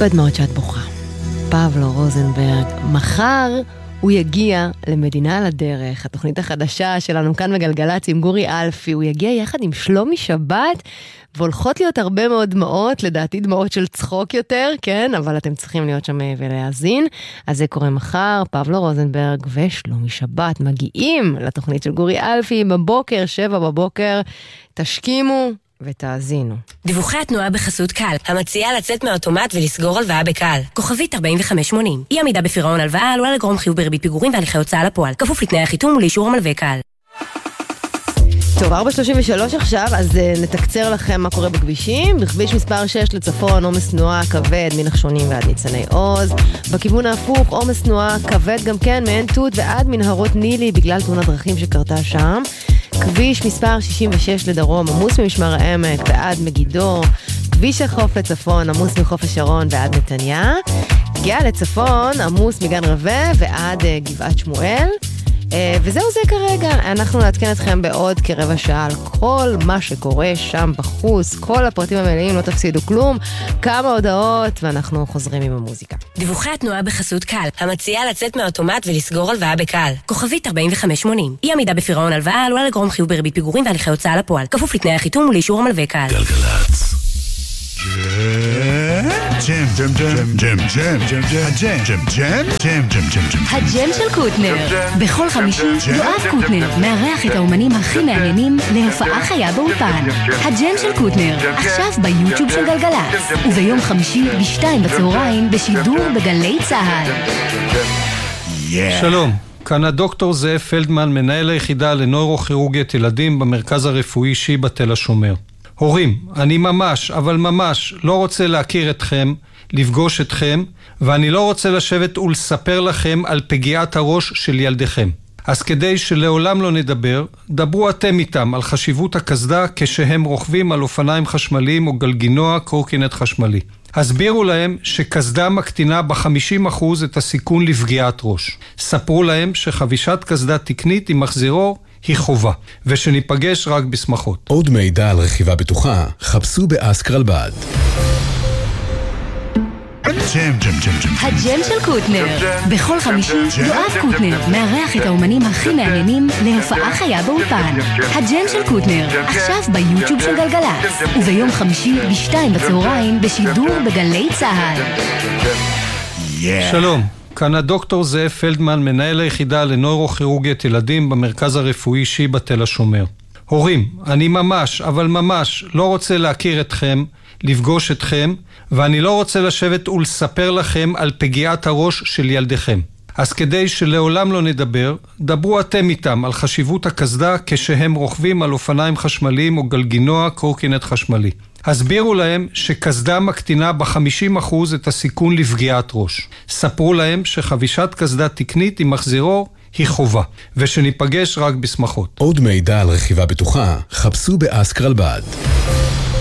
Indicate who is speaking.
Speaker 1: בדמעות שאת בוכה. פבלו רוזנברג, מחר הוא יגיע למדינה על הדרך, התוכנית החדשה שלנו כאן בגלגלצ עם גורי אלפי, הוא יגיע יחד עם שלומי שבת, והולכות להיות הרבה מאוד דמעות, לדעתי דמעות של צחוק יותר, כן? אבל אתם צריכים להיות שם ולהאזין. אז זה קורה מחר, פבלו רוזנברג ושלומי שבת מגיעים לתוכנית של גורי אלפי בבוקר, 7 בבוקר, תשכימו ותאזינו.
Speaker 2: דיווחי התנועה בחסות קל, המציעה לצאת מהאוטומט ולסגור הלוואה בקל. כוכבית 4580. אי עמידה בפירעון הלוואה עלולה לגרום חיוב בריבית פיגורים והליכי הוצאה לפועל. כפוף לתנאי החיתום ולאישור המלווה קל.
Speaker 1: טוב, 4:33 עכשיו, אז נתקצר לכם מה קורה בכבישים. בכביש מספר 6 לצפון, עומס תנועה כבד מנחשונים ועד ניצני עוז. בכיוון ההפוך, עומס תנועה כבד גם כן מעין תות ועד מנהרות נילי בגלל תאונת דרכים שקרתה שם. כביש מספר 66 לדרום, עמוס ממשמר העמק ועד מגידו. כביש החוף לצפון, עמוס מחוף השרון ועד נתניה. גאה לצפון, עמוס מגן רווה ועד גבעת שמואל. וזהו זה כרגע, אנחנו נעדכן אתכם בעוד כרבע שעה על כל מה שקורה שם בחוץ, כל הפרטים המלאים, לא תפסידו כלום, כמה הודעות, ואנחנו חוזרים עם המוזיקה.
Speaker 2: דיווחי התנועה בחסות קל, המציעה לצאת מהאוטומט ולסגור הלוואה בקל. כוכבית 4580. אי עמידה בפירעון הלוואה עלולה לגרום חיוב בריבית פיגורים והליכי הוצאה לפועל. כפוף לתנאי החיתום ולאישור המלווה קל.
Speaker 3: גלגלצ. ג'ם ג'ם ג'ם ג'ם ג'ם ג'ם ג'ם ג'ם ג'ם ג'ם ג'ם ג'ם
Speaker 4: הג'ם של קוטנר. בכל חמישי יואב קוטנר מארח את האומנים הכי מעניינים להופעה חיה באולפן. הג'ם של קוטנר עכשיו ביוטיוב של גלגלצ, וביום חמישי ב2 בצהריים בשידור בגלי צהל.
Speaker 5: שלום, כאן הדוקטור זאב פלדמן, מנהל היחידה לנוירוכירורגית ילדים במרכז הרפואי שיבא תל השומר. הורים, אני ממש, אבל ממש לא רוצה להכיר אתכם, לפגוש אתכם, ואני לא רוצה לשבת ולספר לכם על פגיעת הראש של ילדיכם. אז כדי שלעולם לא נדבר, דברו אתם איתם על חשיבות הקסדה כשהם רוכבים על אופניים חשמליים או גלגינוע קורקינט חשמלי. הסבירו להם שקסדה מקטינה ב50% את הסיכון לפגיעת ראש. ספרו להם שחבישת קסדה תקנית עם מחזירור היא חובה, ושניפגש רק בשמחות.
Speaker 6: עוד מידע על רכיבה בטוחה, חפשו באסקרלבד.
Speaker 3: ג'ם ג'ם ג'ם ג'ם
Speaker 4: הג'ם של קוטנר. בכל חמישי יואב קוטנר מארח את האומנים הכי מעניינים להופעה חיה באולפן. הג'ם של קוטנר עכשיו ביוטיוב של גלגלצ, וביום חמישי ב2 בצהריים בשידור בגלי צהל.
Speaker 5: שלום, כאן הדוקטור זאב פלדמן, מנהל היחידה לנוירוכירורגית ילדים במרכז הרפואי שיבא תל השומר. הורים, אני ממש, אבל ממש לא רוצה להכיר אתכם, לפגוש אתכם, ואני לא רוצה לשבת ולספר לכם על פגיעת הראש של ילדיכם. אז כדי שלעולם לא נדבר, דברו אתם איתם על חשיבות הקסדה כשהם רוכבים על אופניים חשמליים או גלגינוע קורקינט חשמלי. הסבירו להם שקסדה מקטינה ב50% את הסיכון לפגיעת ראש. ספרו להם שחבישת קסדה תקנית עם מחזירור היא חובה, ושניפגש רק בשמחות.
Speaker 6: עוד מידע על רכיבה בטוחה, חפשו באסקרלבד.